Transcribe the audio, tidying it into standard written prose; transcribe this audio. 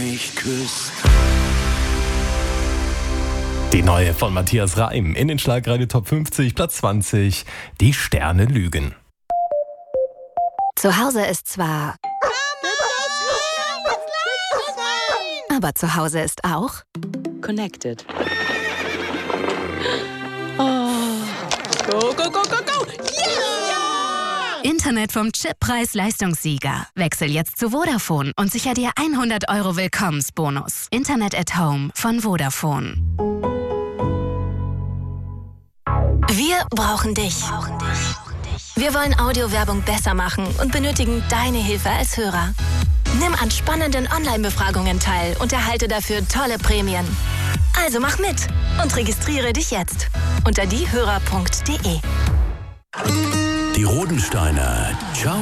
mich küsst. Die neue von Matthias Reim in den Schlagradio Top 50, Platz 20. Die Sterne lügen. Zu Hause ist zwar... Aber zu Hause ist auch... Connected. Oh. Go, go, go, go, go! Yeah! Internet vom Chippreis-Leistungssieger. Wechsel jetzt zu Vodafone und sicher dir 100 € Willkommensbonus. Internet at Home von Vodafone. Wir brauchen dich. Wir wollen Audiowerbung besser machen und benötigen deine Hilfe als Hörer. Nimm an spannenden Online-Befragungen teil und erhalte dafür tolle Prämien. Also mach mit und registriere dich jetzt unter diehörer.de. Die Rodensteiner. Ciao.